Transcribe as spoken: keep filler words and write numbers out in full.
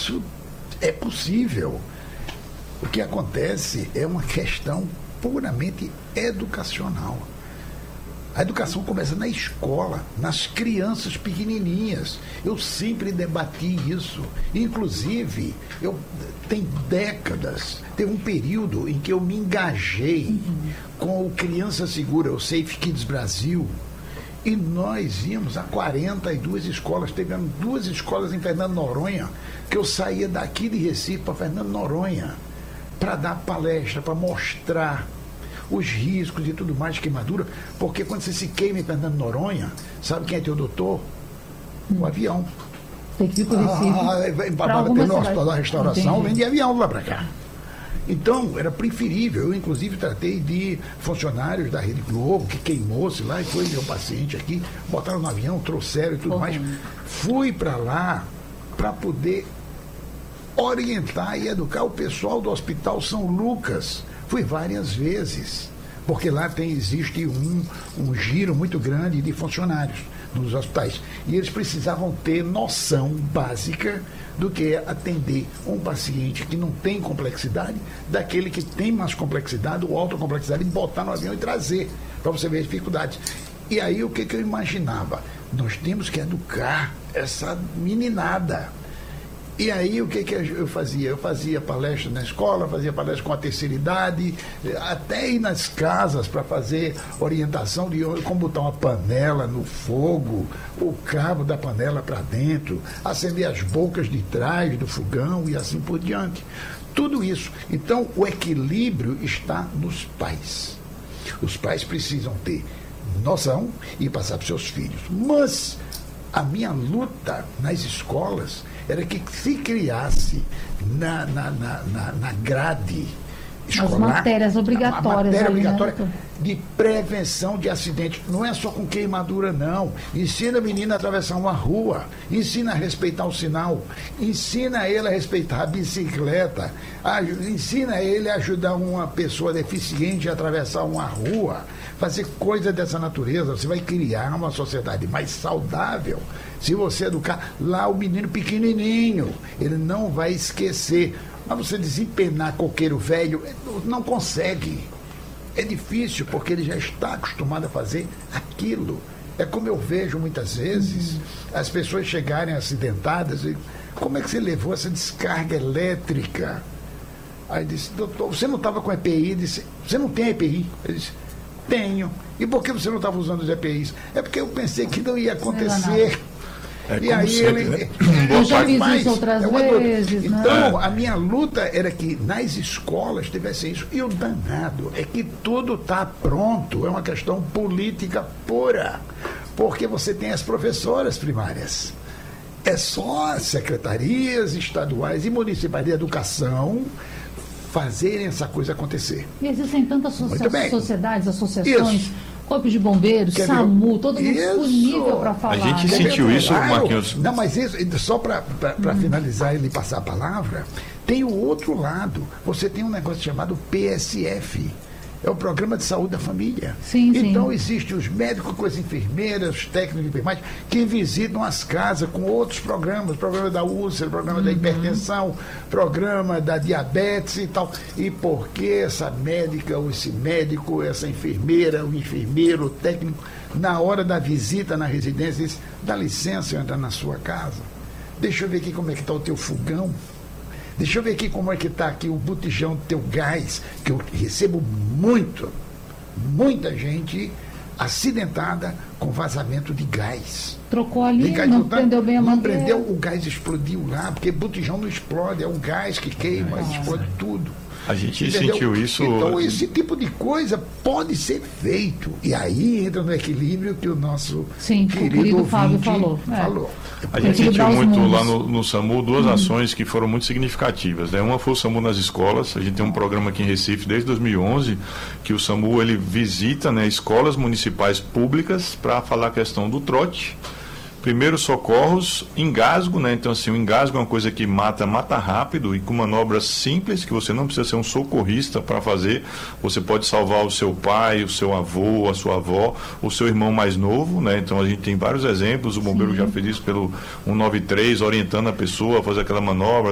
isso é possível. O que acontece é uma questão puramente educacional. A educação começa na escola, nas crianças pequenininhas. Eu sempre debati isso. Inclusive, eu tem décadas, teve um período em que eu me engajei uhum. com o Criança Segura, o Safe Kids Brasil, e nós íamos a quarenta e duas escolas. Teve duas escolas em Fernando Noronha, que eu saía daqui de Recife para Fernando Noronha, para dar palestra, para mostrar os riscos e tudo mais de queimadura, porque quando você se queima em Fernando Noronha, sabe quem é teu doutor? O hum. avião. Tem que ir para o Recife. Ah, para ter no hospital da restauração, vem de avião lá para cá. Então, era preferível. Eu, inclusive, tratei de funcionários da Rede Globo, que queimou-se lá, e foi meu paciente aqui, botaram no avião, trouxeram e tudo oh. mais. Fui para lá para poder orientar e educar o pessoal do Hospital São Lucas. Fui várias vezes, porque lá tem, existe um, um giro muito grande de funcionários nos hospitais. E eles precisavam ter noção básica do que é atender um paciente que não tem complexidade, daquele que tem mais complexidade, ou alta complexidade, e botar no avião e trazer, para você ver as dificuldades. E aí o que, que eu imaginava? Nós temos que educar essa meninada. E aí o que, que eu fazia? Eu fazia palestra na escola, fazia palestra com a terceira idade, até ir nas casas para fazer orientação de como botar uma panela no fogo, o cabo da panela para dentro, acender as bocas de trás do fogão e assim por diante. Tudo isso. Então o equilíbrio está nos pais. Os pais precisam ter noção e passar para os seus filhos. Mas a minha luta nas escolas era que se criasse na, na, na, na, na grade escolar, as matérias obrigatórias, a matéria ali, obrigatória né? de prevenção de acidentes. Não é só com queimadura, não. Ensina a menina a atravessar uma rua, ensina a respeitar o sinal, ensina ele a respeitar a bicicleta, a, ensina ele a ajudar uma pessoa deficiente a atravessar uma rua, fazer coisa dessa natureza. Você vai criar uma sociedade mais saudável se você educar lá o menino pequenininho. Ele não vai esquecer. Mas você desempenar coqueiro velho, não consegue. É difícil, porque ele já está acostumado a fazer aquilo. É como eu vejo muitas vezes uhum. as pessoas chegarem acidentadas e como é que você levou essa descarga elétrica? Aí disse, doutor, você não estava com E P I? Eu disse, você não tem E P I? Ele disse, tenho. E por que você não estava usando os E P Is? É porque eu pensei que não ia acontecer. É e aí sempre, ele, né? Eu já fiz isso outras é vezes, né? Então, a minha luta era que nas escolas tivesse isso. E o danado é que tudo está pronto. É uma questão política pura. Porque você tem as professoras primárias. É só as secretarias estaduais e municipais de educação fazerem essa coisa acontecer. E existem tantas socia- sociedades, associações... Isso. Corpo de Bombeiros, Quer SAMU, ver? todo mundo disponível para falar. A gente né? sentiu isso, Marquinhos. Não, mas isso, só para hum. finalizar e lhe passar a palavra, tem o outro lado. Você tem um negócio chamado P S F. É o Programa de Saúde da Família. Sim, então, sim. existem os médicos com as enfermeiras, os técnicos de enfermagem, que visitam as casas com outros programas, programa da úlcera, programa uhum. da hipertensão, programa da diabetes e tal. E por que essa médica, ou esse médico, essa enfermeira, o enfermeiro, o técnico, na hora da visita na residência, diz, dá licença eu entrar na sua casa? Deixa eu ver aqui como é que está o teu fogão. Deixa eu ver aqui como é que está aqui o botijão do teu gás, que eu recebo muito, muita gente acidentada com vazamento de gás. Trocou ali, gás, não, não prendeu bem a Não mangueira. prendeu, o gás explodiu lá, porque botijão não explode, é um gás que queima, Nossa. explode tudo. A gente Entendeu? sentiu isso... Então, esse tipo de coisa pode ser feito. E aí entra no equilíbrio que o nosso Sim, querido, o querido Fábio ouvinte falou. É. falou. A gente sentiu muito lá no, no SAMU duas hum. ações que foram muito significativas. Né? Uma foi o SAMU nas escolas. A gente tem um programa aqui em Recife desde dois mil e onze que o SAMU ele visita, né, escolas municipais públicas para falar a questão do trote. Primeiros socorros, engasgo, né? Então, assim, o engasgo é uma coisa que mata, mata rápido e com manobras simples, que você não precisa ser um socorrista para fazer. Você pode salvar o seu pai, o seu avô, a sua avó, o seu irmão mais novo, né? Então, a gente tem vários exemplos. O bombeiro Sim. já fez isso pelo cento e noventa e três, orientando a pessoa a fazer aquela manobra,